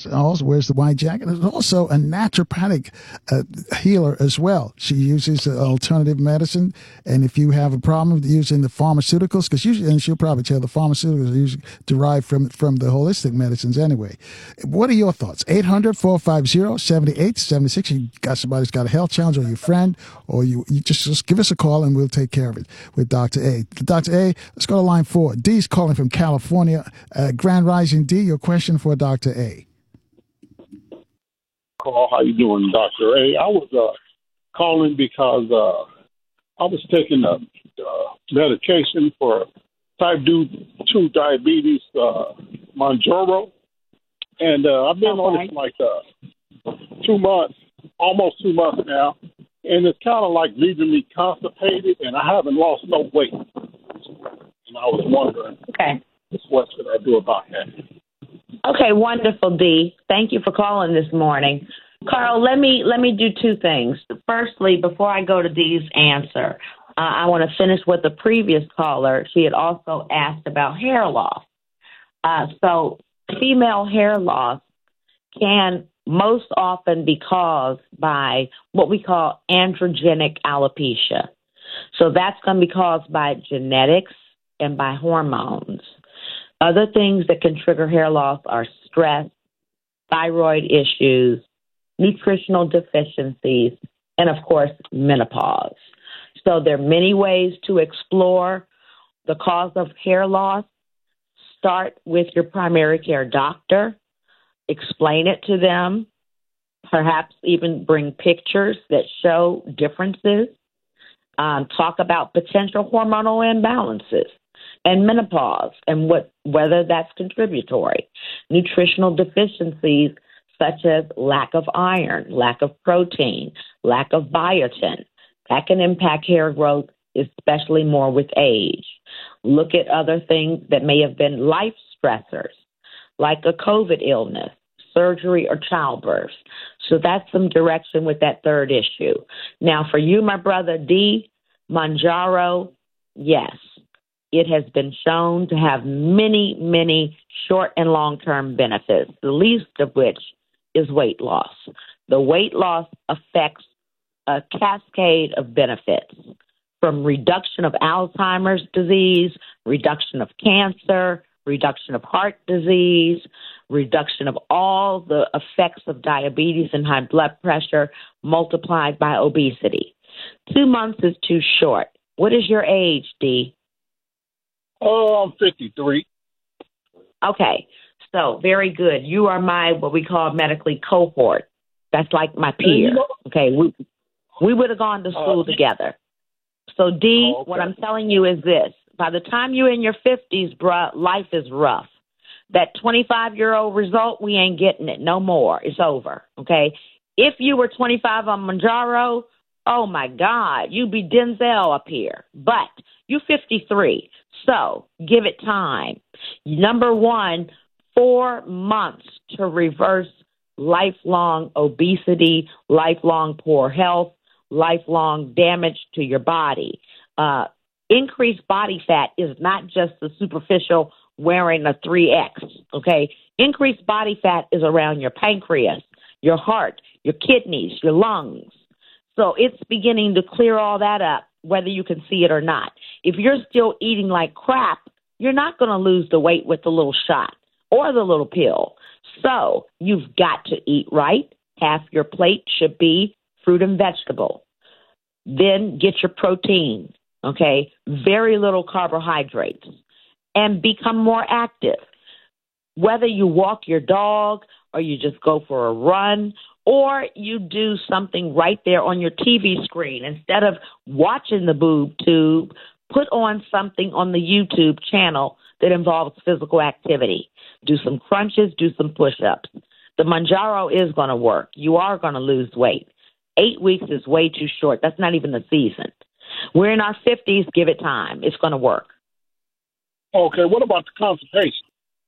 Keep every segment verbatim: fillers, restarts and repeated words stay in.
Yes, also wears the white jacket. It's also a naturopathic uh, healer as well. She uses uh, alternative medicine, and if you have a problem with using the pharmaceuticals, because usually, and she'll probably tell the pharmaceuticals are usually derived from from the holistic medicines anyway. What are your thoughts? eight hundred, four five zero, seven eight seven six. You got somebody who's got a health challenge, or your friend, or you, you just, just give us a call and we'll take care of it with Doctor A. Doctor A, let's go to line four. D's calling from California. Uh, Grand Rising D, your question for Doctor A. Carl, how you doing, Doctor A? I was uh, calling because uh, I was taking a uh, medication for type two diabetes, uh, Mounjaro, and uh, I've been okay. on it for like uh, two months, almost two months now, and it's kind of like leaving me constipated, and I haven't lost no weight. And I was wondering, okay, what should I do about that? Okay, wonderful, Dee. Thank you for calling this morning. Carl, let me let me do two things. Firstly, before I go to Dee's answer, uh, I want to finish with the previous caller. She had also asked about hair loss. Uh, so female hair loss can most often be caused by what we call androgenic alopecia. So that's going to be caused by genetics and by hormones. Other things that can trigger hair loss are stress, thyroid issues, nutritional deficiencies, and, of course, menopause. So there are many ways to explore the cause of hair loss. Start with your primary care doctor. Explain it to them. Perhaps even bring pictures that show differences. Um, talk about potential hormonal imbalances and menopause and what whether that's contributory. Nutritional deficiencies such as lack of iron, lack of protein, lack of biotin. That can impact hair growth, especially more with age. Look at other things that may have been life stressors, like a COVID illness, surgery, or childbirth. So that's some direction with that third issue. Now, for you, my brother D, Mounjaro, yes, it has been shown to have many, many short and long-term benefits, the least of which is weight loss. The weight loss affects a cascade of benefits, from reduction of Alzheimer's disease, reduction of cancer, reduction of heart disease, reduction of all the effects of diabetes and high blood pressure multiplied by obesity. Two months is too short. What is your age, Dee? Oh, I'm fifty-three. Okay, so very good. You are my, what we call medically cohort. That's like my peer. Okay, we we would have gone to school uh, together. So, Dee, oh, okay. What I'm telling you is this. By the time you're in your fifties, bruh, life is rough. That twenty-five-year-old result, we ain't getting it no more. It's over, okay? If you were twenty-five on Mounjaro, oh, my God, you'd be Denzel up here. But you're fifty-three, so give it time. Number one, four months to reverse lifelong obesity, lifelong poor health, lifelong damage to your body. Uh, increased body fat is not just the superficial wearing a three X, okay? Increased body fat is around your pancreas, your heart, your kidneys, your lungs. So it's beginning to clear all that up, whether you can see it or not. If you're still eating like crap, you're not going to lose the weight with the little shot or the little pill. So you've got to eat right. Half your plate should be fruit and vegetable. Then get your protein, okay? Very little carbohydrates. And become more active. Whether you walk your dog or you just go for a run or you do something right there on your T V screen. Instead of watching the boob tube, put on something on the YouTube channel that involves physical activity. Do some crunches, do some push-ups. The Mounjaro is going to work. You are going to lose weight. Eight weeks is way too short. That's not even the season. We're in our fifties. Give it time. It's going to work. Okay, what about the constipation?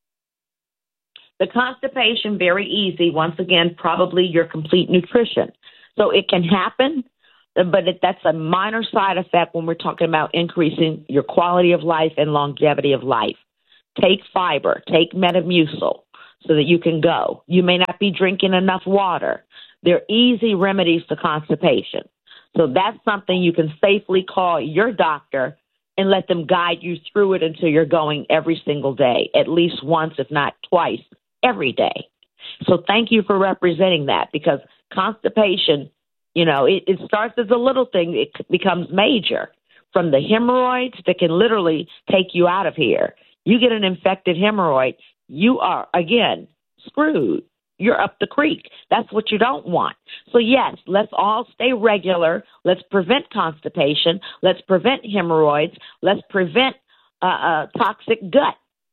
The constipation, very easy. Once again, probably your complete nutrition. So it can happen, but it, that's a minor side effect when we're talking about increasing your quality of life and longevity of life. Take fiber. Take Metamucil. so that you can go. You may not be drinking enough water. They're easy remedies to constipation. So that's something you can safely call your doctor and let them guide you through it until you're going every single day, at least once, if not twice, every day. So thank you for representing that, because constipation, you know, it, it starts as a little thing. It becomes major, from the hemorrhoids that can literally take you out of here. You get an infected hemorrhoid, you are, again, screwed. You're up the creek. That's what you don't want. So, yes, let's all stay regular. Let's prevent constipation. Let's prevent hemorrhoids. Let's prevent uh, uh, toxic gut.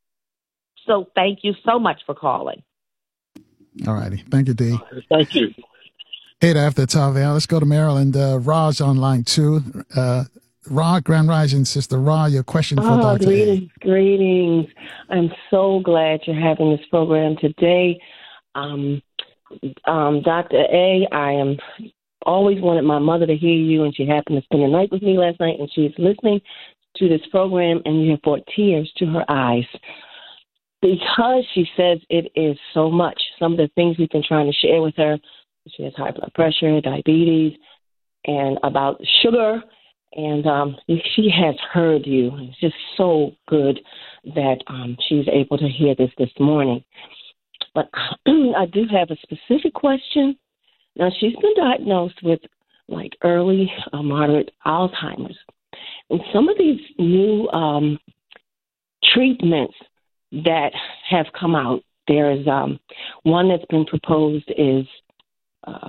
So thank you so much for calling. All righty. Thank you, Dee. Thank you. Eight after the top hour. Let's go to Maryland. Uh, Ra's on line two. Uh, Ra, Grand Rising Sister Ra, your question for oh, Doctor greetings, A. greetings. I'm so glad you're having this program today. Um, um, Doctor A, I am always wanted my mother to hear you, and she happened to spend the night with me last night, and she's listening to this program, and you have brought tears to her eyes. Because she says it is so much. Some of the things we've been trying to share with her, she has high blood pressure, diabetes, and about sugar, and um, she has heard you. It's just so good that um, she's able to hear this this morning. But I do have a specific question. Now, she's been diagnosed with, like, early uh, moderate Alzheimer's. And some of these new um, treatments that have come out, there is um, one that's been proposed is uh,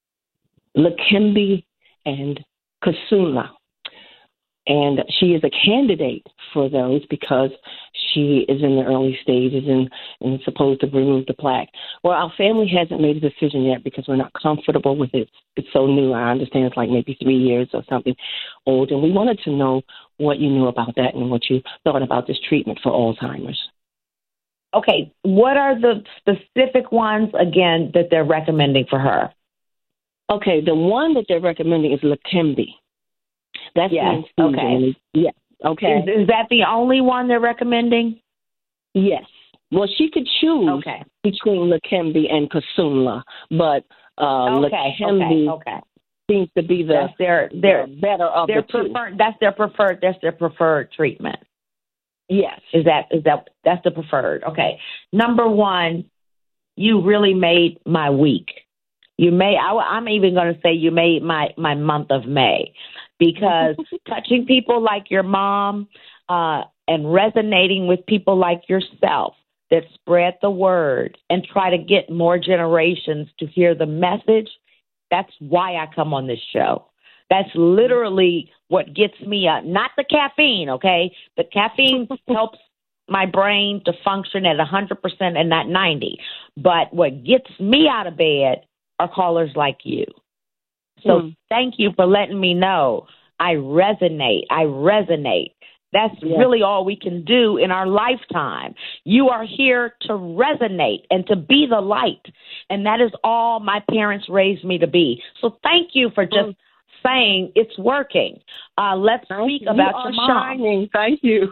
Leqembi and Kisunla. And she is a candidate for those because she is in the early stages and, and is supposed to remove the plaque. Well, our family hasn't made a decision yet because we're not comfortable with it. It's so new. I understand it's like maybe three years or something old. And we wanted to know what you knew about that and what you thought about this treatment for Alzheimer's. Okay, what are the specific ones, again, that they're recommending for her? Okay, the one that they're recommending is Leqembi. That's yes. the Okay. Yeah. Okay. Is, is that the only one they're recommending? Yes. Well, she could choose okay. between Leqembi and Kisunla, but uh, okay. Leqembi okay. Okay. seems to be the, that's their, their, the better of their the two. Preferred, that's their preferred. That's their preferred treatment. Yes. Is that is that that's the preferred? Okay. Number one, you really made my week. You may. I, I'm even going to say you made my my month of May, because touching people like your mom uh, and resonating with people like yourself that spread the word and try to get more generations to hear the message. That's why I come on this show. That's literally what gets me up. Not the caffeine, okay? The caffeine helps my brain to function at one hundred percent and not ninety. But what gets me out of bed are callers like you. So mm. thank you for letting me know. I resonate. I resonate. That's yes. really all we can do in our lifetime. You are here to resonate and to be the light. And that is all my parents raised me to be. So thank you for just mm. saying it's working. Uh, let's Thank speak you. about you your are mom. Shining. Thank you.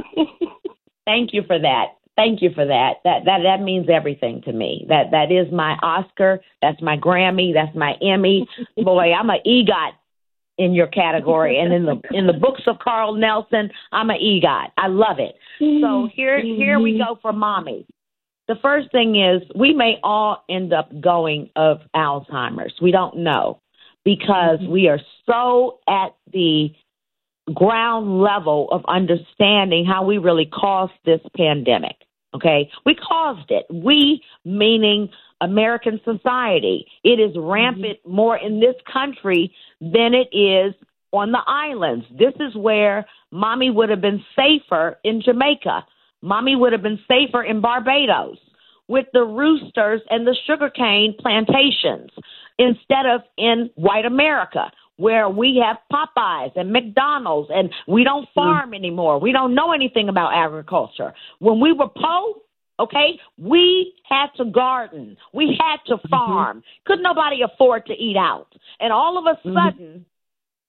Thank you for that. Thank you for that. That that that means everything to me. That that is my Oscar. That's my Grammy. That's my Emmy. Boy, I'm an EGOT in your category, and in the in the books of Carl Nelson, I'm an EGOT. I love it. So here here we go for mommy. The first thing is we may all end up going of Alzheimer's. We don't know, because we are so at the ground level of understanding how we really caused this pandemic. Okay, we caused it. We, meaning American society. It is rampant mm-hmm. more in this country than it is on the islands. This is where mommy would have been safer in Jamaica. Mommy would have been safer in Barbados with the roosters and the sugarcane plantations instead of in white America, where we have Popeyes and McDonald's, and we don't farm mm. anymore. We don't know anything about agriculture. When we were poor, okay, we had to garden. We had to farm. Mm-hmm. Could nobody afford to eat out. And all of a sudden, mm-hmm.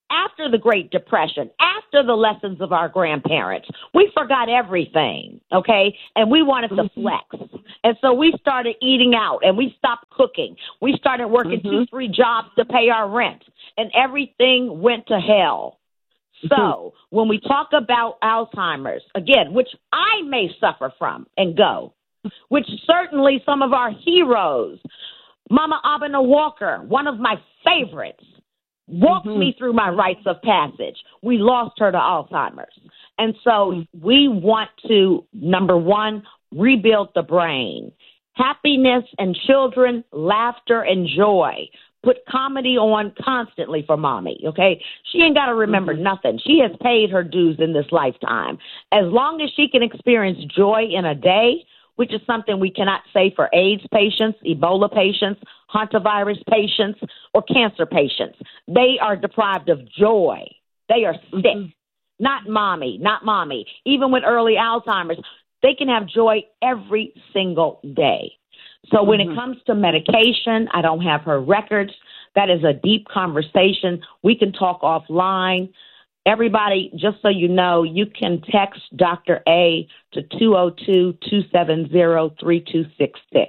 after the Great Depression, after the lessons of our grandparents. We forgot everything, okay? And we wanted to flex. And so we started eating out and we stopped cooking. We started working mm-hmm. two, three jobs to pay our rent, and everything went to hell. So when we talk about Alzheimer's, again, which I may suffer from and go, which certainly some of our heroes, Mama Abena Walker, one of my favorites, walked mm-hmm. me through my rites of passage. We lost her to Alzheimer's. And so we want to, number one, rebuild the brain. Happiness and children, laughter and joy. Put comedy on constantly for mommy, okay? She ain't got to remember mm-hmm. nothing. She has paid her dues in this lifetime. As long as she can experience joy in a day, which is something we cannot say for AIDS patients, Ebola patients, hantavirus patients, or cancer patients. They are deprived of joy. They are sick. Mm-hmm. Not mommy, not mommy. Even with early Alzheimer's, they can have joy every single day. So when mm-hmm. it comes to medication, I don't have her records. That is a deep conversation. We can talk offline. Everybody, just so you know, you can text Doctor A to two oh two, two seven zero, three two six six.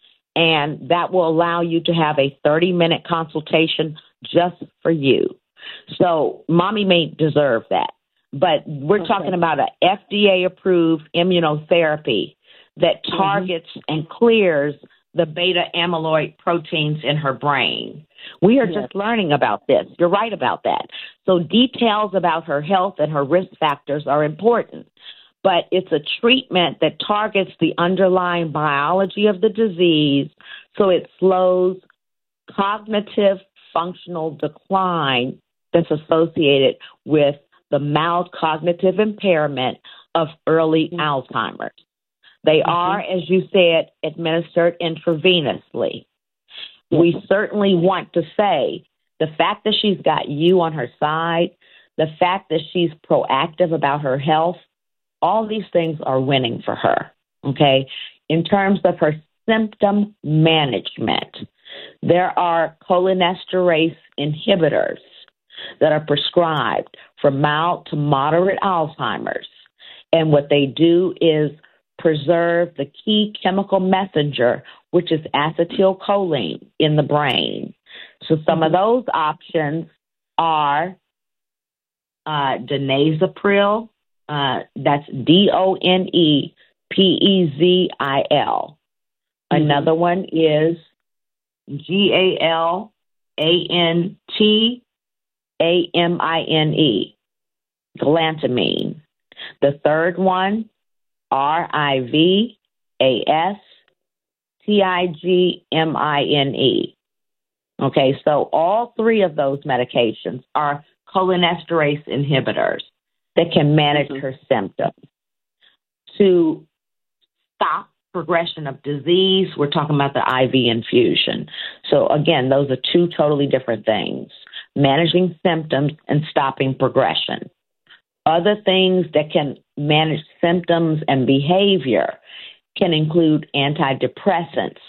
And that will allow you to have a thirty-minute consultation just for you. So mommy may deserve that. But we're okay. talking about an F D A-approved immunotherapy that targets mm-hmm. and clears the beta amyloid proteins in her brain. We are yes. just learning about this. You're right about that. So details about her health and her risk factors are important. But it's a treatment that targets the underlying biology of the disease, so it slows cognitive functional decline that's associated with the mild cognitive impairment of early mm-hmm. Alzheimer's. They mm-hmm. are, as you said, administered intravenously. We certainly want to say the fact that she's got you on her side, the fact that she's proactive about her health, all these things are winning for her, okay? In terms of her symptom management, there are cholinesterase inhibitors that are prescribed for mild to moderate Alzheimer's. And what they do is preserve the key chemical messenger, which is acetylcholine in the brain. So some of those options are uh, Donezapril, uh, that's D O N E P E Z I L. Mm-hmm. Another one is G A L A N T A M I N E, galantamine. The third one, R I V A S T I G M I N E. Okay, so all three of those medications are cholinesterase inhibitors that can manage mm-hmm. her symptoms. To stop progression of disease, we're talking about the I V infusion. So again, those are two totally different things, managing symptoms and stopping progression. Other things that can manage symptoms and behavior can include antidepressants,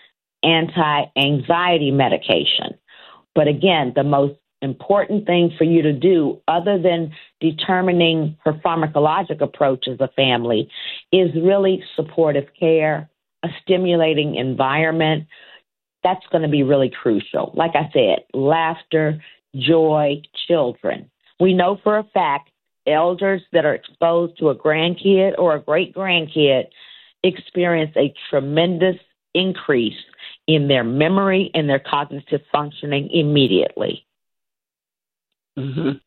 anti-anxiety medication. But again, the most important thing for you to do, other than determining her pharmacologic approach as a family, is really supportive care, a stimulating environment. That's going to be really crucial. Like I said, laughter, joy, children. We know for a fact elders that are exposed to a grandkid or a great-grandkid experience a tremendous increase in their memory and their cognitive functioning immediately. Mm-hmm.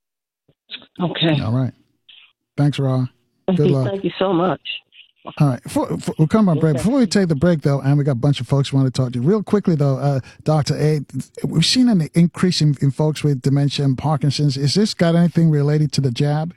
Okay. All right. Thanks, Ra. Good luck. Thank you so much. All right. Before, before, we'll come on break. Before we take the break, though, and we got a bunch of folks who want to talk to you. Real quickly, though, uh, Doctor A, we've seen an increase in, in folks with dementia and Parkinson's. Is this got anything related to the jab?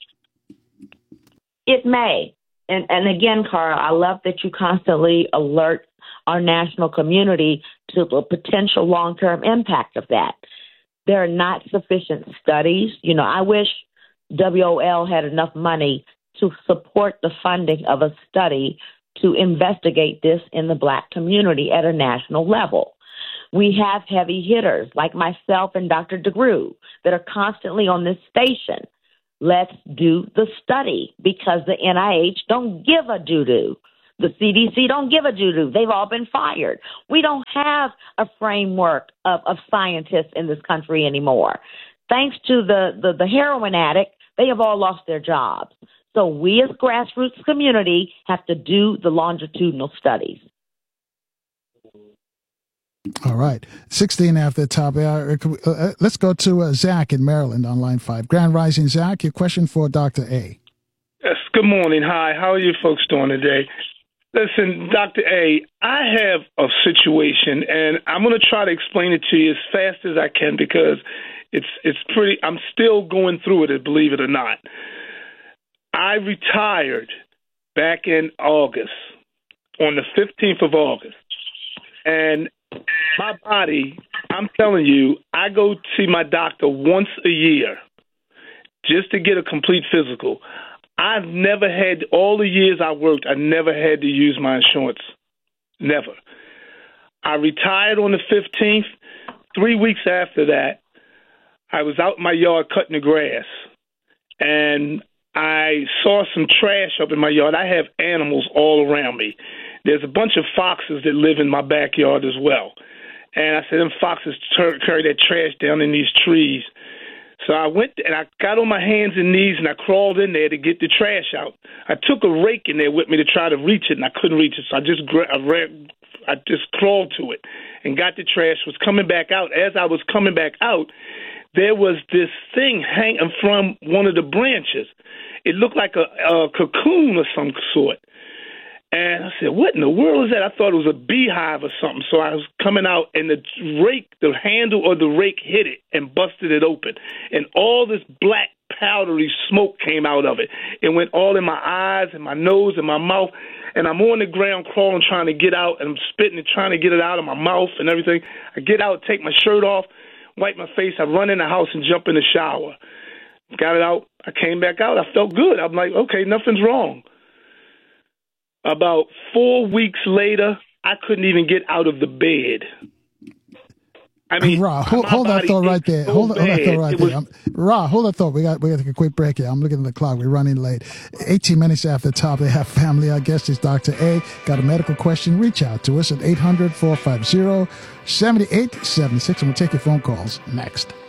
It may. And, and again, Carl, I love that you constantly alert our national community to the potential long-term impact of that. There are not sufficient studies. You know, I wish W O L had enough money to support the funding of a study to investigate this in the Black community at a national level. We have heavy hitters like myself and Doctor DeGrue that are constantly on this station. Let's do the study because the N I H don't give a doo-doo. The C D C don't give a doo-doo. They've all been fired. We don't have a framework of, of scientists in this country anymore. Thanks to the, the, the heroin addict, they have all lost their jobs. So we as grassroots community have to do the longitudinal studies. All right. sixteen after the top. Uh, uh, let's go to uh, Zach in Maryland on line five. Grand Rising, Zach, your question for Doctor A. Yes, good morning. Hi, how are you folks doing today? Listen, Doctor A, I have a situation, and I'm going to try to explain it to you as fast as I can because it's it's pretty, I'm still going through it, believe it or not. I retired back in August, on the fifteenth of August, and my body, I'm telling you, I go see my doctor once a year just to get a complete physical. I've never had, all the years I worked, I never had to use my insurance. Never. I retired on the fifteenth. Three weeks after that, I was out in my yard cutting the grass, and I saw some trash up in my yard. I have animals all around me. There's a bunch of foxes that live in my backyard as well. And I said, them foxes tur- carry that trash down in these trees. So I went and I got on my hands and knees and I crawled in there to get the trash out. I took a rake in there with me to try to reach it, and I couldn't reach it. So I just gra- I, ran, I just crawled to it and got the trash, was coming back out. As I was coming back out, there was this thing hanging from one of the branches. It looked like a, a cocoon of some sort. And I said, what in the world is that? I thought it was a beehive or something. So I was coming out, and the rake, the handle of the rake hit it and busted it open. And all this black powdery smoke came out of it. It went all in my eyes and my nose and my mouth. And I'm on the ground crawling, trying to get out, and I'm spitting and trying to get it out of my mouth and everything. I get out, take my shirt off, wipe my face. I run in the house and jump in the shower. Got it out. I came back out. I felt good. I'm like, okay, nothing's wrong. About four weeks later, I couldn't even get out of the bed. I mean, Ra, hold, hold that thought right there. So hold, hold that thought right was, there. Um, Ra, hold that thought. We got we got to take a quick break here. I'm looking at the clock. We're running late. eighteen minutes after the top. They have family. Our guest is Doctor A. Got a medical question? Reach out to us at eight hundred, four five zero, seven eight seven six, and we'll take your phone calls next.